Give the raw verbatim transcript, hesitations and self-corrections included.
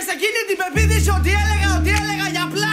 σε εκείνη την πεποίθηση ότι έλεγα, ότι έλεγα για πλάκα.